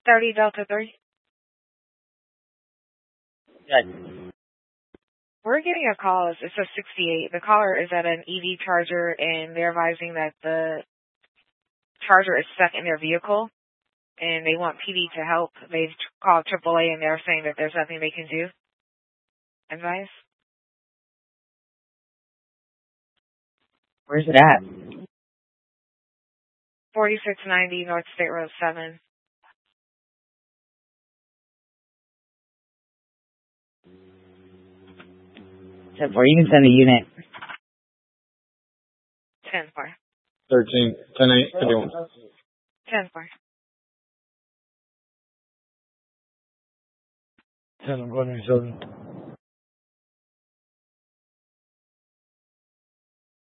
30 Delta 3. Good. We're getting a call. It's a 68. The caller is at an EV charger, and they're advising that the charger is stuck in their vehicle, and they want PD to help. They've called AAA, and they're saying that there's nothing they can do. Advice? Where's it at? 4690 North State Road 7. Or you can send a unit. 10-4. 13, 10, 8, 51. 10-4. 10, I'm going to 7.